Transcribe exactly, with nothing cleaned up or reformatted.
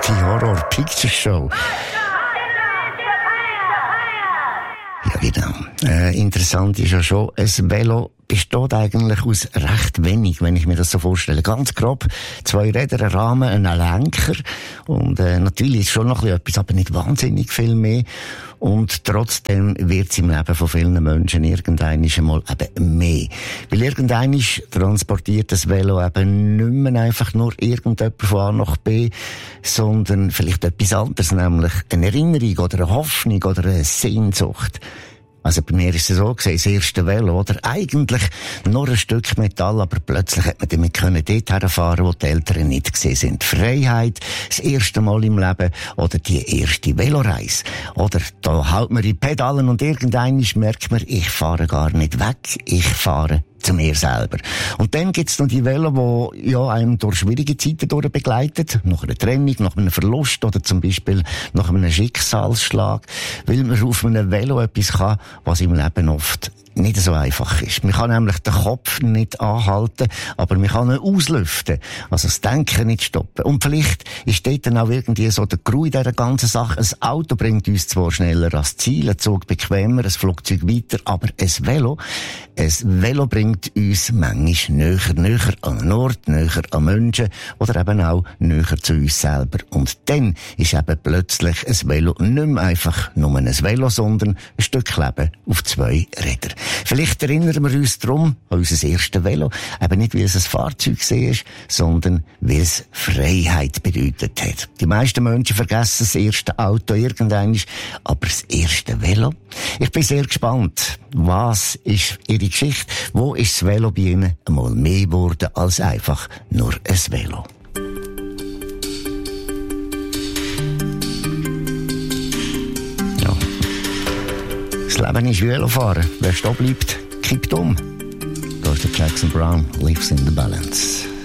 Rocky Horror Picture Show. Ja, genau. Äh, interessant ist ja schon, ein Velo besteht eigentlich aus recht wenig, wenn ich mir das so vorstelle. Ganz grob, zwei Räder, ein Rahmen, ein Lenker. Und äh, natürlich ist schon noch ein bisschen etwas, aber nicht wahnsinnig viel mehr. Und trotzdem wird es im Leben von vielen Menschen irgendwann einmal eben mehr. Weil irgendwann transportiert das Velo eben nicht mehr einfach nur irgendjemand von A nach B, sondern vielleicht etwas anderes, nämlich eine Erinnerung oder eine Hoffnung oder eine Sehnsucht. Also bei mir ist es so gewesen, das erste Velo, oder? Eigentlich nur ein Stück Metall, aber plötzlich hat man damit können dort herfahren, wo die Eltern nicht gesehen sind. Freiheit, das erste Mal im Leben, oder die erste Veloreise. Oder da haut man die Pedalen und irgendwann merkt man, ich fahre gar nicht weg, ich fahre zu mir selber. Und dann gibt's noch die Velo, die ja einem durch schwierige Zeiten durch begleitet, nach einer Trennung, nach einem Verlust oder zum Beispiel nach einem Schicksalsschlag, weil man auf einem Velo etwas kann, was im Leben oft nicht so einfach ist. Man kann nämlich den Kopf nicht anhalten, aber man kann ihn auslüften. Also das Denken nicht stoppen. Und vielleicht ist dort dann auch irgendwie so der Grund in dieser ganzen Sache. Ein Auto bringt uns zwar schneller ans Ziel, ein Zug bequemer, ein Flugzeug weiter, aber ein Velo, ein Velo bringt uns manchmal näher, näher an einen Ort, näher an Menschen oder eben auch näher zu uns selber. Und dann ist eben plötzlich ein Velo nicht mehr einfach nur ein Velo, sondern ein Stück Leben auf zwei Rädern. Vielleicht erinnern wir uns darum an unser erstes Velo, eben nicht, weil es ein Fahrzeug war, sondern weil es Freiheit bedeutet hat. Die meisten Menschen vergessen das erste Auto irgendwann, aber das erste Velo? Ich bin sehr gespannt. Was ist Ihre Geschichte? Wo ist das Velo bei Ihnen einmal mehr geworden als einfach nur ein Velo? Das Leben ist wie Velofahren. Wer stehen bleibt, kippt um. Da ist der Jackson Brown, Lives in the Balance.